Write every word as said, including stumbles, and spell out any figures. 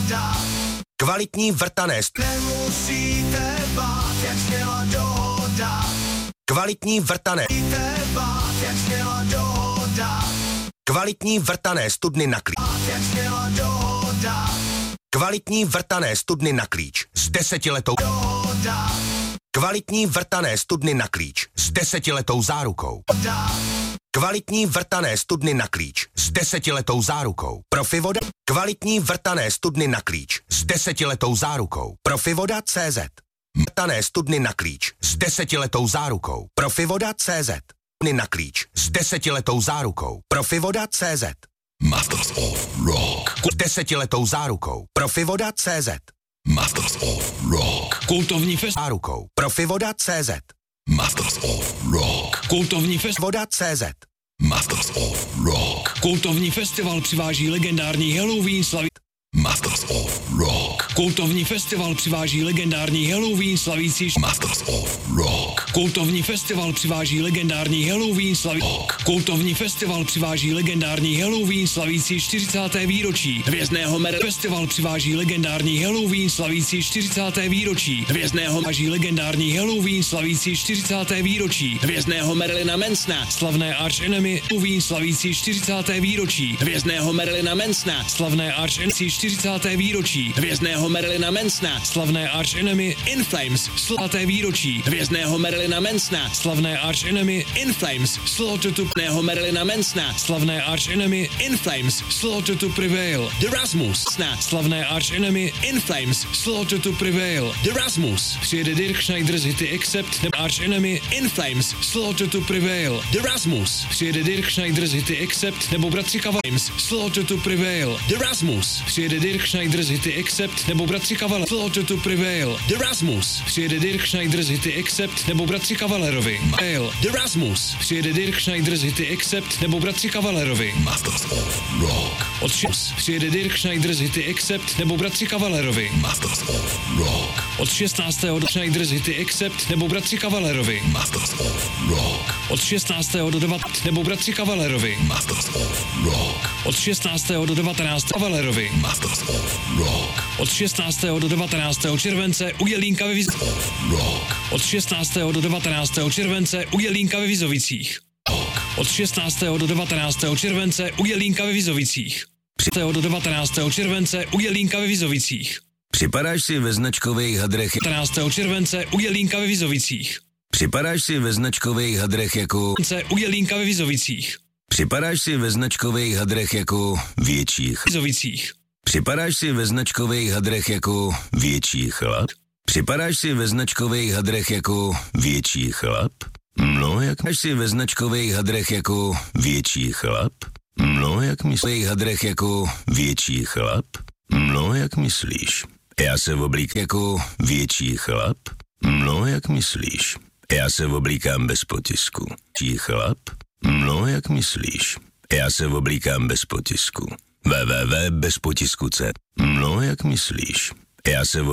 dohoda. Kvalitní vrtané st- Nemusíte bát, jak sněla dohoda. Kvalitní vrtané Nemusíte bát, jak sněla dohoda. Kvalitní vrtané studny na klíč. Jak sněla dohoda. Kvalitní vrtané studny na klíč s desetiletou Dohoda. Kvalitní vrtané studny na klíč s desetiletou zárukou. Dohoda. Kvalitní vrtané studny na klíč s desetiletou zárukou. Profivoda. Kvalitní vrtané studny na klíč s desetiletou zárukou. Profivoda tečka cé zet. Vrtané studny na klíč s desetiletou zárukou. Profivoda tečka cé zet. Studny na klíč s desetiletou zárukou. Profivoda tečka cé zet. Masters of Rock. S desetiletou zárukou. Profivoda tečka cé zet. Masters of Rock. Kultovní fest. Zárukou. Profivoda tečka cé zet. Masters of Rock. Kultovní fest. Voda tečka cé zet. Masters of Rock. Kultovní festival přiváží legendární Halloween slaví. Masters of Rock. Kultovní festival přiváží legendární Halloween slavící. Masters of Rock. Kultovní festival přiváží legendární Halloween slaví. Kultovní festival přiváží legendární Halloween slavící čtyřicáté výročí. Hvězdného Merlina festival přiváží legendární Halloween slavící čtyřicáté výročí. Hvězdného maží legendární Halloween slavící čtyřicáté výročí. Hvězdného Merlina Mansona, slavné Arch Enemy Halloween slavící čtyřicáté výročí. Hvězdného Merlina Mansona, slavné Arch Enemy čtyřicáté výročí. Hvězdného Merlina Mansona, slavné Arch Enemy In Flames, slavné výročí. Hvězdného Merlina Mansona, slavné Arch Enemy In Flames, Slaughter to Hvězdného Merlina Mansona, slavné Arch Enemy In Flames, Slaughter to Prevail. The Rasmus, slavné Arch Enemy In Flames, Slaughter to Prevail. The Rasmus, přijede Dirk Schneider z hity Accept, The Arch Enemy In Flames, Slaughter to Prevail. The Rasmus, přijede Dirk Schneider z hity Accept, nebo Bratři Cavaliers, Slaughter to Prevail. The Rasmus, přijede Dirk Schneider z hity Accept, nebo Bratři Cavaliers, Slaughter to Prevail. The Rasmus, přijede Dirk Schneider z hity Accept, nebo Bratři Cavalerovi. Prevail. The Rasmus, přijede Dirk Schneider z hity Accept, nebo Bratři Cavalerovi. Masters of Rock. Od šest přijede Dirk Schneider z hity Accept, nebo Bratři Cavalerovi. Masters of Rock. Od šestnáctého do Schneider z hity Accept, nebo Bratři Cavalerovi. Masters of Rock. Od šestnáctého do devatenáctého nebo Bratři Cavalerovi. Masters of Rock. Od šestnáctého do devatenáctého Cavalerovi. Masters of Rock. Od šestnáctého do devatenáctého července u Jelínka ve Vizovicích. Od šestnáctého do devatenáctého července u Jelínka ve Vizovicích. Od šestnáctého do devatenáctého července u Jelínka ve Vizovicích. do devatenáctého července u Jelínka ve Vizovicích. Připadáš si ve značkových hadrech devatenáctého července u Jelínka ve Vizovicích. Připadáš si ve značkových hadrech jako U Jelínka ve Vizovicích. Připadáš si ve značkových hadrech jako větších Vizovicích. Připadáš si ve značkových hadrech jako větší chlap? Připadáš si ve značkových hadrech jako větší chlap? No, jak máš si ve značkových hadrech jako větší chlap? No, jak myslíš hadrech jako větší chlap? No, jak myslíš? Já se oblík jako větší chlap? No, jak myslíš? Já se oblíkám bez potisku. Větší chlap? No, jak myslíš? Já se oblíkám bez potisku. www bez potisku C. No, jak myslíš? Já se